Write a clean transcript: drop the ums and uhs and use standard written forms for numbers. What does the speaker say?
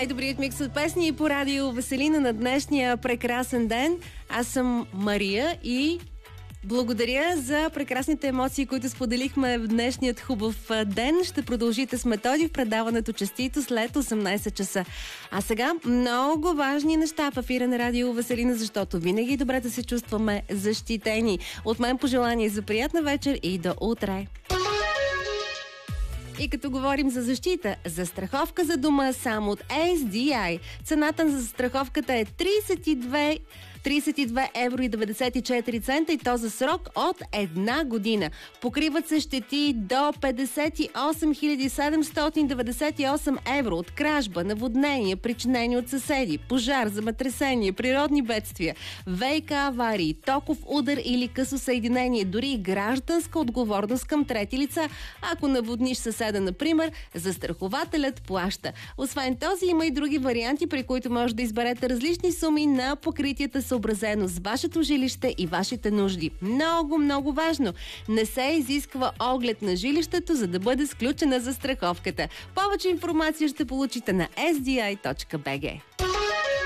Най-добрият микс от песни по радио Веселина на днешния прекрасен ден. Аз съм Мария и благодаря за прекрасните емоции, които споделихме в днешният хубав ден. Ще продължите с Методи в предаването честито след 18 часа. А сега много важни неща в ефира на радио Веселина, защото винаги е добре да се чувстваме защитени. От мен пожелание за приятна вечер и до утре. И като говорим за защита, застраховка за дома само от SDI. Цената за застраховката е 32 евро и 94 цента и то за срок от една година. Покриват се щети до 58 798 евро от кражба, наводнение, причинени от съседи, пожар, земетресение, природни бедствия, ВиК аварии, токов удар или късо съединение, дори и гражданска отговорност към трети лица. Ако наводниш съседа, например, застрахователят плаща. Освен този, има и други варианти, при които може да изберете различни суми на покритията, съобразено с вашето жилище и вашите нужди. Много, много важно! Не се изисква оглед на жилището, за да бъде сключена застраховката. Повече информация ще получите на sdi.bg.